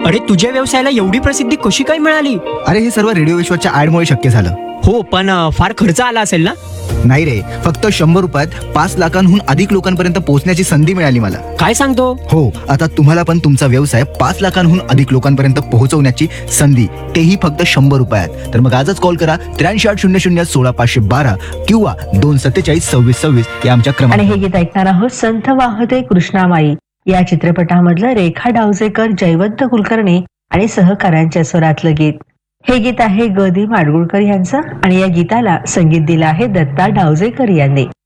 अरे तुझ्या व्यवसायाला एवढी प्रसिद्धी कशी काय मिळाली? अरे हे सर्व रेडिओ विश्वाच्या ऍडमुळे शक्य झालं. हो, पण फार खर्च आला असेल ना? नाही रे, फक्त 100 रुपयात 5 लाखांहून अधिक लोकांपर्यंत पोहोचण्याची संधी मिळाली मला. काय सांगतो? हो, आता तुम्हाला पण तुमचा व्यवसाय 5 लाखांहून अधिक लोकांपर्यंत पोहोचवण्याची संधी, तेही फक्त 100 रुपयात. तर मग आजच कॉल करा 83800016 किंवा 2472626 या आमच्या आणि क्रमांक. हे गीत ऐकणार आहोत संत वाहते कृष्णामाई या चित्रपटामधलं रेखा डावजेकर, जयवंत कुलकर्णी आणि सहकाऱ्यांच्या स्वरातलं गीत. हे गीत आहे ग. दी. माडगुळकर यांचं आणि या गीताला संगीत दिलं आहे दत्ता डावजेकर यांनी.